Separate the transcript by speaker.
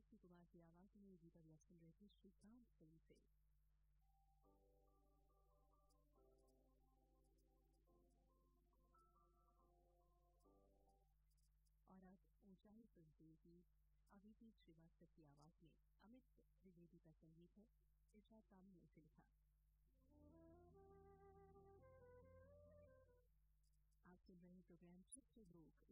Speaker 1: तुलसी कुमार की आवाज में गीत अभी आप सुन रहे थे श्रीकांत फिल्म से। और अब ऊंचाई फिल्म से गीत अदिति श्रीवास्तव की आवाज में अमित त्रिवेदी का संगीत है। इरशाद कामल ने इसे लिखा। आप सुन रहे हैं प्रोग्राम चित्रलोक